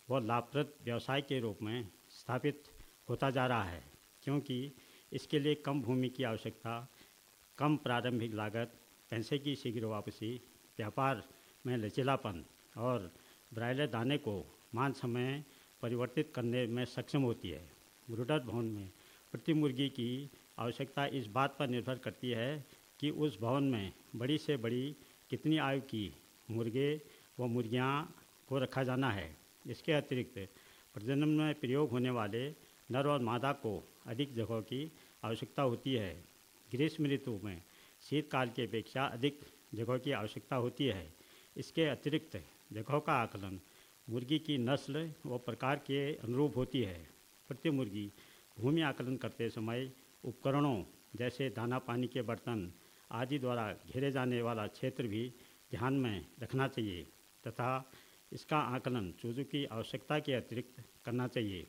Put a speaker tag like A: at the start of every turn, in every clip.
A: वह लाभप्रद व्यवसाय के रूप में स्थापित होता जा रहा है, क्योंकि इसके लिए कम भूमि की आवश्यकता, कम प्रारंभिक लागत, पैसे की शीघ्र वापसी, व्यापार में लचीलापन और ब्रायलर दाने को मान समय परिवर्तित करने में सक्षम होती है। ब्रूडर भवन में प्रति मुर्गी की आवश्यकता इस बात पर निर्भर करती है कि उस भवन में बड़ी से बड़ी कितनी आयु की मुर्गे व मुर्गियां को रखा जाना है। इसके अतिरिक्त प्रजनन में प्रयोग होने वाले नर और मादा को अधिक जगह की आवश्यकता होती है। ग्रीष्म ऋतु में शीतकाल की अपेक्षा अधिक जगह की आवश्यकता होती है। इसके अतिरिक्त जगह का आकलन मुर्गी की नस्ल व प्रकार के अनुरूप होती है। प्रति मुर्गी भूमि आकलन करते समय उपकरणों जैसे दाना पानी के बर्तन आदि द्वारा घेरे जाने वाला क्षेत्र भी ध्यान में रखना चाहिए तथा इसका आकलन चूजों की आवश्यकता के अतिरिक्त करना चाहिए।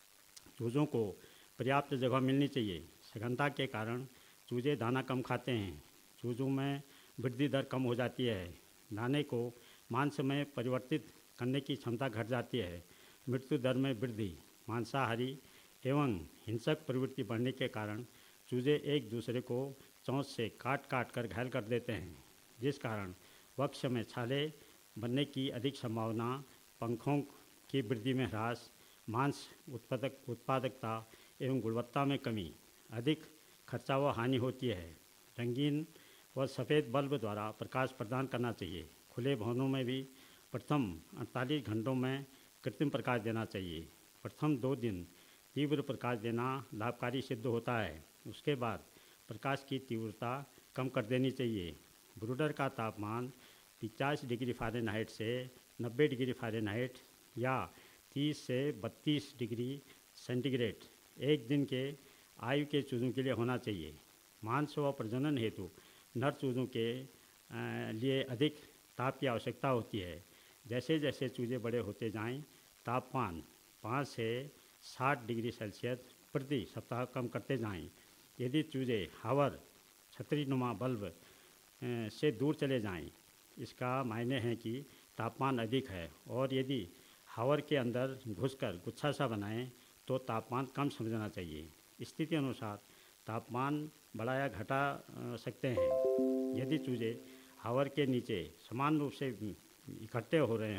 A: चूजों को पर्याप्त जगह मिलनी चाहिए। सघनता के कारण चूजे दाना कम खाते हैं। चूजों में वृद्धि दर कम हो जाती है। दाने को मांस में परिवर्तित करने की क्षमता घट जाती है। मृत्यु दर में वृद्धि, मांसाहारी एवं हिंसक प्रवृत्ति बढ़ने के कारण चूजे एक दूसरे को चोंच से काट काट कर घायल कर देते हैं, जिस कारण वक्ष में छाले बनने की अधिक संभावना, पंखों की वृद्धि में ह्रास, मांस उत्पादकता एवं गुणवत्ता में कमी, अधिक खर्चा व हानि होती है। रंगीन व सफ़ेद बल्ब द्वारा प्रकाश प्रदान करना चाहिए। खुले भवनों में भी प्रथम 48 घंटों में कृत्रिम प्रकाश देना चाहिए। प्रथम 2 दिन तीव्र प्रकाश देना लाभकारी सिद्ध होता है। उसके बाद प्रकाश की तीव्रता कम कर देनी चाहिए। ब्रूडर का तापमान 50 डिग्री फ़ारेनहाइट से 90 डिग्री फ़ारेनहाइट या 30 से 32 डिग्री सेंटीग्रेड एक दिन के आयु के चूजों के लिए होना चाहिए। मांस व प्रजनन हेतु नर चूजों के लिए अधिक ताप की आवश्यकता होती है। जैसे जैसे चूजे बड़े होते जाएं, तापमान 5 से 60 डिग्री सेल्सियस प्रति सप्ताह कम करते जाएं। यदि चूजे हावर छतरीनुमा बल्ब से दूर चले जाएं, इसका मायने है कि तापमान अधिक है, और यदि हावर के अंदर घुसकर गुच्छा सा बनाएं तो तापमान कम समझना चाहिए। स्थिति अनुसार तापमान बढ़ाया घटा सकते हैं। यदि चूजे हावर के नीचे समान रूप से इकट्ठे हो रहे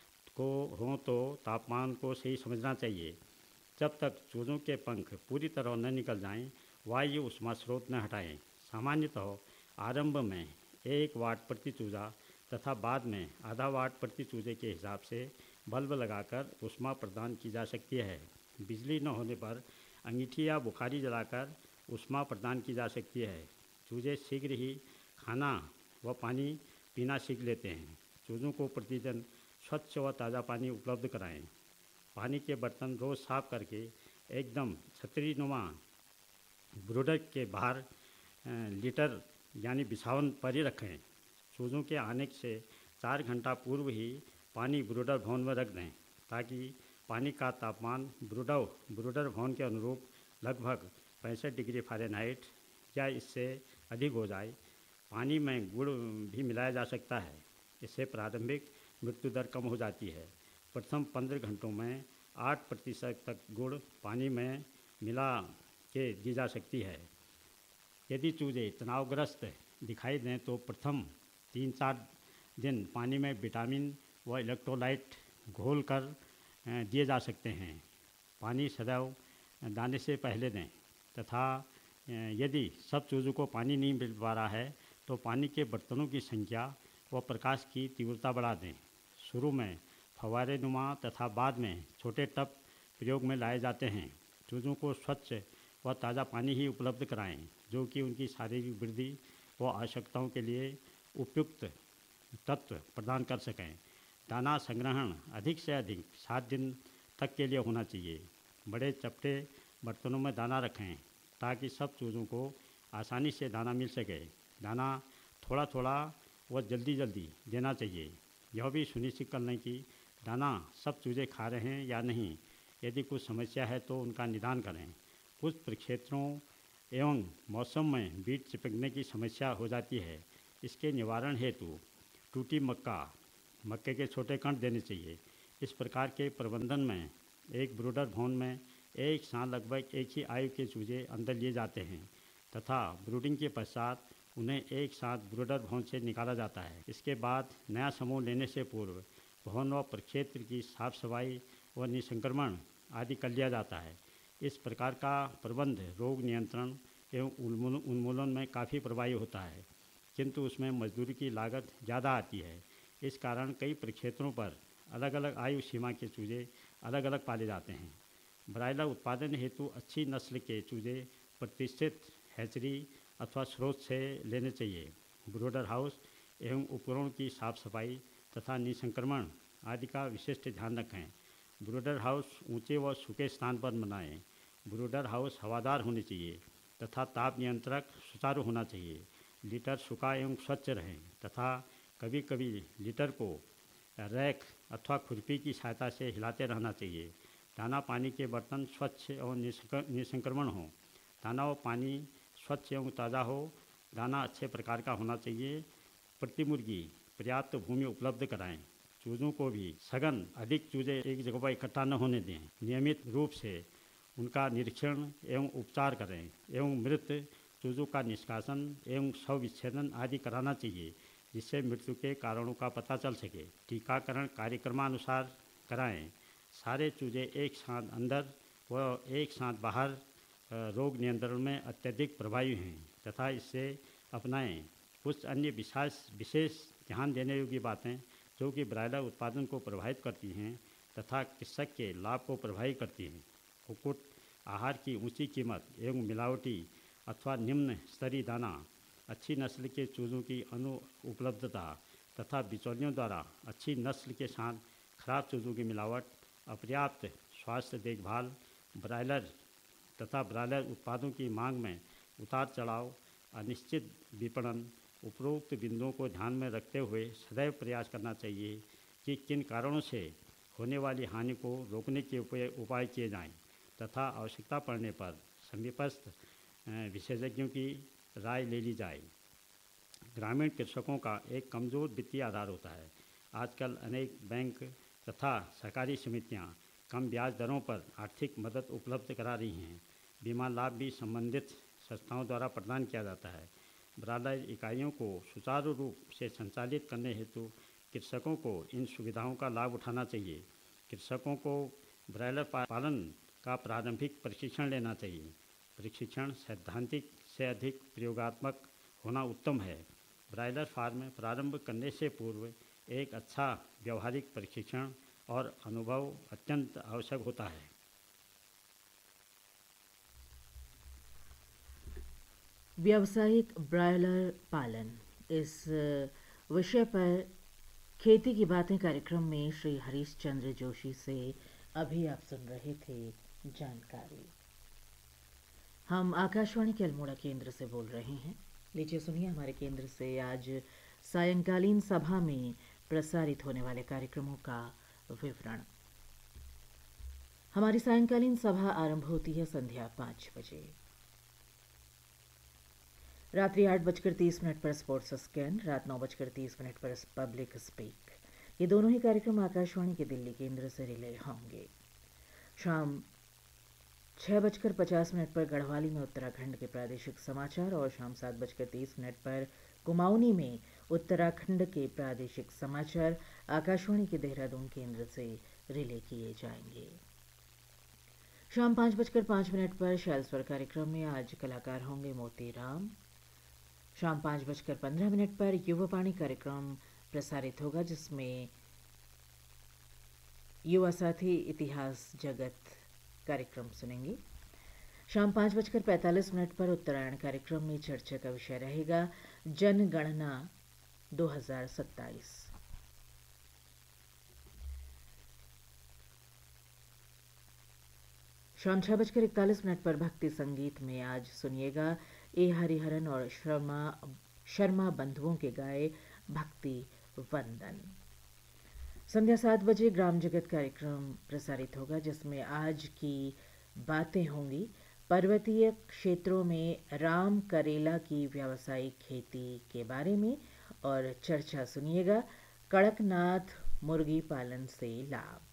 A: हों तो तापमान को सही समझना चाहिए। जब तक चूजों के पंख पूरी तरह न निकल जाएं, वायु ऊष्मा स्रोत न हटाएं। सामान्यतः आरंभ में 1 वाट प्रति चूजा तथा बाद में आधा वाट प्रति चूजे के हिसाब से बल्ब लगाकर ऊष्मा प्रदान की जा सकती है। बिजली न होने पर अंगीठी या बुखारी जलाकर ऊष्मा प्रदान की जा सकती है। चूजे शीघ्र ही खाना व पानी पीना सीख लेते हैं। चूजों को प्रतिदिन स्वच्छ व ताज़ा पानी उपलब्ध कराएं। पानी के बर्तन रोज़ साफ करके एकदम छतरीनुमा ब्रूडर के बाहर लीटर यानी बिछावन पर ही रखें। चूजों के आने से 4 घंटा पूर्व ही पानी ब्रूडर भवन में रख दें, ताकि पानी का तापमान ब्रूडर भवन के अनुरूप लगभग 65 डिग्री फ़ारेनहाइट या इससे अधिक हो जाए। पानी में गुड़ भी मिलाया जा सकता है। इससे प्रारंभिक मृत्यु दर कम हो जाती है। प्रथम 15 घंटों में 8% तक गुड़ पानी में मिला के दी जा सकती है। यदि चूजे तनावग्रस्त दिखाई दें तो प्रथम 3-4 दिन पानी में विटामिन व इलेक्ट्रोलाइट घोल कर दिए जा सकते हैं। पानी सदैव दाने से पहले दें तथा यदि सब चूजों को पानी नहीं मिल पा रहा है तो पानी के बर्तनों की संख्या व प्रकाश की तीव्रता बढ़ा दें। शुरू में फव्वारे नुमा तथा बाद में छोटे टब प्रयोग में लाए जाते हैं। चूजों को स्वच्छ व ताज़ा पानी ही उपलब्ध कराएं, जो कि उनकी शारीरिक वृद्धि व आवश्यकताओं के लिए उपयुक्त तत्व प्रदान कर सकें। दाना संग्रहण अधिक से अधिक 7 दिन तक के लिए होना चाहिए। बड़े चपटे बर्तनों में दाना रखें ताकि सब चूजों को आसानी से दाना मिल सके। दाना थोड़ा थोड़ा व जल्दी जल्दी देना चाहिए। यह भी सुनिश्चित कर लें कि दाना सब चूजे खा रहे हैं या नहीं। यदि कुछ समस्या है तो उनका निदान करें। कुछ प्रक्षेत्रों एवं मौसम में बीज चिपकने की समस्या हो जाती है। इसके निवारण हेतु टूटी मक्के के छोटे कण देने चाहिए। इस प्रकार के प्रबंधन में एक ब्रूडर भवन में एक साथ लगभग एक ही आयु के चूजे अंदर लिए जाते हैं तथा ब्रूडिंग के पश्चात उन्हें एक साथ ब्रूडर भवन से निकाला जाता है। इसके बाद नया समूह लेने से पूर्व भवन व प्रक्षेत्र की साफ सफाई व निसंक्रमण आदि कर लिया जाता है। इस प्रकार का प्रबंध रोग नियंत्रण एवं उन्मूलन में काफ़ी प्रभावी होता है, किंतु उसमें मजदूरी की लागत ज़्यादा आती है। इस कारण कई प्रक्षेत्रों पर अलग अलग आयु सीमा के चूजे अलग अलग पाले जाते हैं। ब्रायलर उत्पादन हेतु अच्छी नस्ल के चूजे प्रतिष्ठित हैचरी अथवा स्रोत से लेने चाहिए। ब्रूडर हाउस एवं उपकरणों की साफ सफाई तथा निसंक्रमण आदि का विशिष्ट ध्यान रखें। ब्रूडर हाउस ऊंचे व सूखे स्थान पर बनाएं। ब्रूडर हाउस हवादार होने चाहिए तथा ताप नियंत्रक सुचारू होना चाहिए। लीटर सूखा एवं स्वच्छ रहें तथा कभी कभी लीटर को रैक अथवा खुरपी की सहायता से हिलाते रहना चाहिए। दाना पानी के बर्तन स्वच्छ और निसंक्रमण हो। दाना व पानी स्वच्छ एवं ताज़ा हो। दाना अच्छे प्रकार का होना चाहिए। प्रति मुर्गी पर्याप्त भूमि उपलब्ध कराएं। चूज़ों को भी सघन अधिक चूजे एक जगह पर इकट्ठा न होने दें। नियमित रूप से उनका निरीक्षण एवं उपचार करें एवं मृत चूज़ों का निष्कासन एवं शव विच्छेदन आदि कराना चाहिए, जिससे मृत्यु के कारणों का पता चल सके। टीकाकरण कार्यक्रमानुसार कराएं। सारे चूजे एक साथ अंदर व एक साथ बाहर रोग नियंत्रण में अत्यधिक प्रभावी हैं तथा इससे अपनाएं। कुछ अन्य विशेष ध्यान देने योग्य बातें जो कि ब्रायलर उत्पादन को प्रभावित करती हैं तथा कृषक के लाभ को प्रभावित करती हैं। कुक्कुट आहार की ऊंची कीमत एवं मिलावटी अथवा निम्न स्तरीय दाना, अच्छी नस्ल के चूज़ों की अनुपलब्धता तथा बिचौलियों द्वारा अच्छी नस्ल के साथ खराब चूज़ों की मिलावट, अपर्याप्त स्वास्थ्य देखभाल, ब्रायलर तथा ब्रायलर उत्पादों की मांग में उतार चढ़ाव, अनिश्चित विपणन, उपरोक्त बिंदुओं को ध्यान में रखते हुए सदैव प्रयास करना चाहिए कि किन कारणों से होने वाली हानि को रोकने के उपाय किए जाएं तथा आवश्यकता पड़ने पर समीपस्थ विशेषज्ञों की राय ले ली जाए। ग्रामीण कृषकों का एक कमज़ोर वित्तीय आधार होता है। आजकल अनेक बैंक तथा सरकारी समितियां कम ब्याज दरों पर आर्थिक मदद उपलब्ध करा रही हैं। बीमा लाभ भी संबंधित संस्थाओं द्वारा प्रदान किया जाता है। ब्रायलर इकाइयों को सुचारू रूप से संचालित करने हेतु कृषकों को इन सुविधाओं का लाभ उठाना चाहिए। कृषकों को ब्रायलर पालन का प्रारंभिक प्रशिक्षण लेना चाहिए। प्रशिक्षण सैद्धांतिक से अधिक प्रयोगात्मक होना उत्तम है। ब्रायलर फार्म प्रारंभ करने से पूर्व एक अच्छा व्यवहारिक प्रशिक्षण और अनुभव अत्यंत आवश्यक होता है।
B: व्यावसायिक ब्रायलर पालन, इस विषय पर खेती की बातें कार्यक्रम में श्री हरीश चंद्र जोशी से अभी आप सुन रहे थे जानकारी। हम आकाशवाणी के अल्मोड़ा केंद्र से बोल रहे हैं। लीजिए सुनिए हमारे केंद्र से आज सायंकालीन सभा में प्रसारित होने वाले कार्यक्रमों का विवरण। हमारी सायंकालीन सभा आरंभ होती है संध्या 5 बजे। रात्रि 8:30 पर स्पोर्ट्स स्कैन, रात 9:30 पर पब्लिक स्पीक, ये दोनों ही कार्यक्रम आकाशवाणी के दिल्ली केंद्र से रिले होंगे। शाम 6:50 पर गढ़वाली में उत्तराखंड के प्रादेशिक समाचार और शाम 7:30 पर कुमाऊनी में उत्तराखंड के प्रादेशिक समाचार आकाशवाणी के देहरादून केंद्र से रिले किए जाएंगे। शाम 5:05 पर शैल स्वर कार्यक्रम में आज कलाकार होंगे मोतीराम। शाम 5:15 पर युवावाणी कार्यक्रम प्रसारित होगा, जिसमें युवा साथी इतिहास जगत कार्यक्रम सुनेंगे। शाम 5:45 पर उत्तरायण कार्यक्रम में चर्चा का विषय रहेगा जनगणना 2027। शाम 6:41 पर भक्ति संगीत में आज सुनिएगा ए हरिहरन और शर्मा बंधुओं के गाए भक्ति वंदन। संध्या 7 बजे ग्राम जगत कार्यक्रम प्रसारित होगा, जिसमें आज की बातें होंगी पर्वतीय क्षेत्रों में राम करेला की व्यावसायिक खेती के बारे में और चर्चा सुनिएगा कड़कनाथ मुर्गी पालन से लाभ।